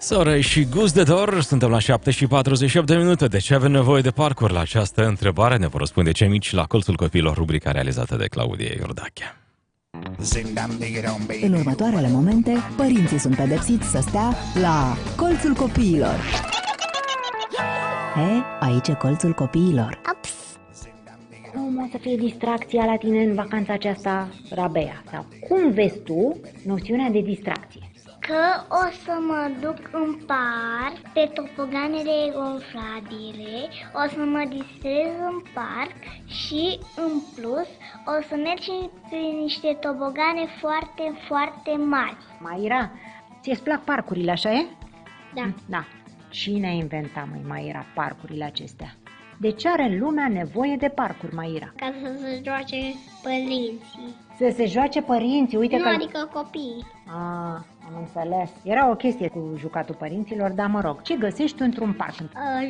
Soră și gust de dor, suntem la 7:48 de minute. De ce avem nevoie de parcuri? La această întrebare ne vor răspunde cei mici la Colțul Copiilor, rubrica realizată de Claudia Iordache. În următoarele momente, părinții sunt pedepsiți să stea la Colțul Copiilor. Aici e Colțul Copiilor. Cum o să fie distracția la tine în vacanța aceasta, Rabea? Sau cum vezi tu noțiunea de distracție? Că o să mă duc în parc pe topoganele gonflabile, o să mă distrez în parc și, în plus, o să merg și prin niște tobogane foarte, foarte mari. Maira, ți-e plac parcurile, așa e? Da. Da. Cine a inventat, Maira, parcurile acestea? De ce are lumea nevoie de parcuri, Maira? Ca să se joace părinții. Să se joace părinții, uite Nu, că... adică copiii. Am înțeles. Era o chestie cu jucatul părinților, dar mă rog, ce găsești tu într-un parc?